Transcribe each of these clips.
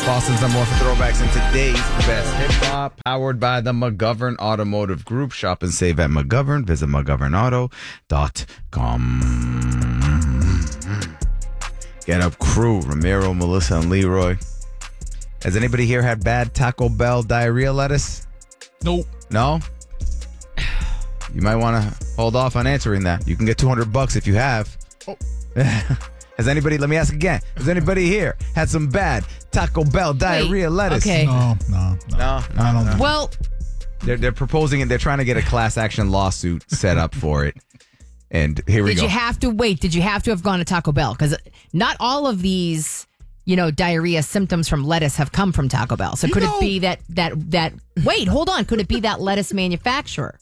Boston's number one for throwbacks and today's best hip-hop, powered by the McGovern Automotive Group. Shop and save at McGovern. Visit McGovernAuto.com. Get up, crew. Ramiro, Melissa, and Leroy. Has anybody here had bad Taco Bell diarrhea lettuce? Nope. No? You might want to hold off on answering that. You can get $200 if you have. Oh. Has anybody, let me ask again, has anybody here had some bad Taco Bell diarrhea lettuce? Okay. No. No? I don't know. Well, They're proposing it. They're trying to get a class action lawsuit set up for it. And here we go. did you have to wait? Did you have to have gone to Taco Bell? Because not all of these, diarrhea symptoms from lettuce have come from Taco Bell. So could it be that wait, hold on. Could it be that lettuce manufacturer?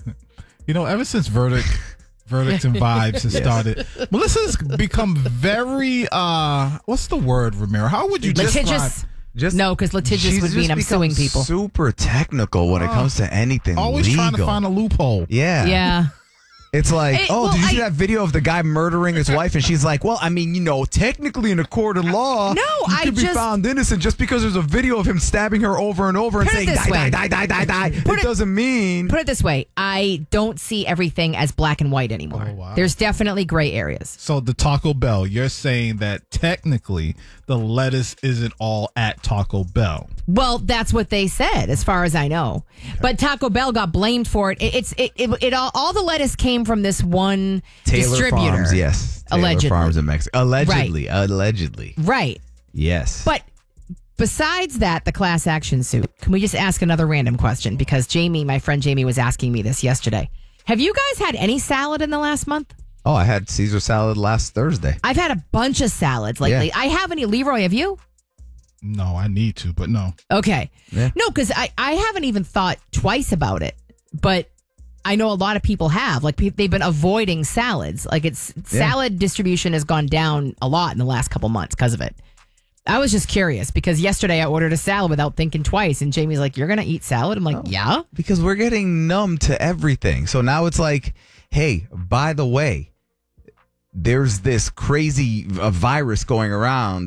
Ever since Verdict and Vibes has started, Melissa's become very, what's the word, Ramiro? How would you Litigious? No, because litigious She's would mean just I'm suing become people. super technical when it comes to anything always legal. trying to find a loophole? Yeah. Yeah. It's like, well, did you see I- that video of the guy murdering his wife? And she's like, well, I mean, technically in a court of law, No, you I could be just- found innocent just because there's a video of him stabbing her over and over and Put it saying, this way. die. It doesn't mean. Put it this way. I don't see everything as black and white anymore. Oh, wow. There's definitely gray areas. So the Taco Bell, you're saying that technically the lettuce isn't all at Taco Bell. Well, that's what they said, as far as I know. But Taco Bell got blamed for it. It all the lettuce came from this one Taylor distributor. Farms, yes. Taylor Allegedly. Farms in Mexico. Allegedly. Right. Yes. But besides that, the class action suit, can we just ask another random question? Because my friend Jamie was asking me this yesterday. Have you guys had any salad in the last month? Oh, I had Caesar salad last Thursday. I've had a bunch of salads lately. Yeah. I haven't. Leroy, have you? No, I need to, but no. Okay. Yeah. No, because I haven't even thought twice about it. But I know a lot of people have. Like, they've been avoiding salads. Like, salad distribution has gone down a lot in the last couple months because of it. I was just curious because yesterday I ordered a salad without thinking twice. And Jamie's like, you're going to eat salad? I'm like, yeah. Because we're getting numb to everything. So now it's like, hey, by the way, there's this crazy virus going around,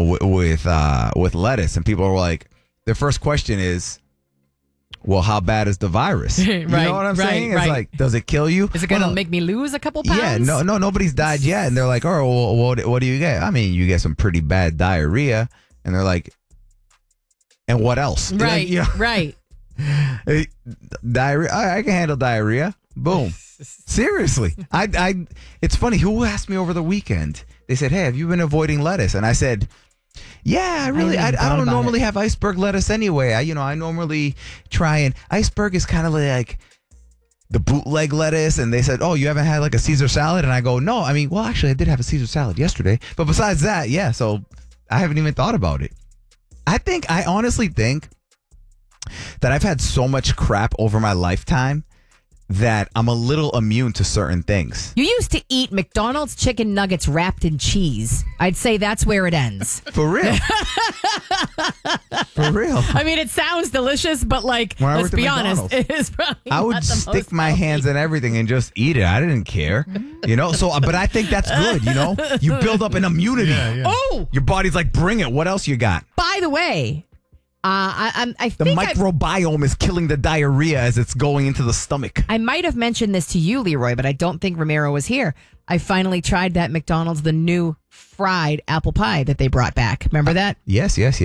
with lettuce. And people are like, their first question is, well, how bad is the virus? You know what I'm saying? It's like, does it kill you? Is it going to make me lose a couple pounds? Yeah, no, nobody's died yet. And they're like, oh, well, what do you get? I mean, you get some pretty bad diarrhea. And they're like, and what else? Right, right. Diarrhea. I can handle diarrhea. Boom. Seriously. It's funny. Who asked me over the weekend? They said, hey, have you been avoiding lettuce? And I said, yeah, I don't normally have iceberg lettuce anyway. I normally try and iceberg is kind of like the bootleg lettuce. And they said, oh, you haven't had like a Caesar salad? And I go, no, actually I did have a Caesar salad yesterday. But besides that, yeah, so I haven't even thought about it. I honestly think that I've had so much crap over my lifetime that I'm a little immune to certain things. You used to eat McDonald's chicken nuggets wrapped in cheese. I'd say that's where it ends. For real. For real. I mean, it sounds delicious, but let's be honest, it is probably I would not the stick most my hands in everything and just eat it. I didn't care. But I think that's good, You build up an immunity. Yeah. Oh! Your body's like, bring it. What else you got? By the way, I The think microbiome is killing the diarrhea as it's going into the stomach. I might have mentioned this to you, Leroy, but I don't think Ramiro was here. I finally tried that McDonald's, the new fried apple pie that they brought back. Remember that? Yes. It's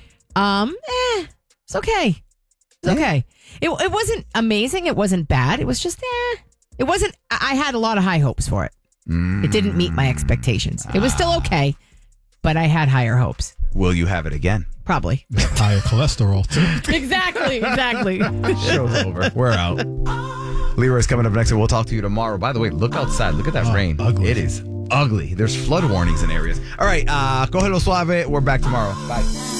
okay. It's okay. It wasn't amazing. It wasn't bad. It was just, It wasn't, I had a lot of high hopes for it. It didn't meet my expectations. It was still okay, but I had higher hopes. Will you have it again? Probably. Higher cholesterol, too. Exactly. Show's over. We're out. Leroy's coming up next, and we'll talk to you tomorrow. By the way, look outside. Look at that rain. Ugly. It is ugly. There's flood warnings in areas. All right, Cógelo Suave. We're back tomorrow. Bye.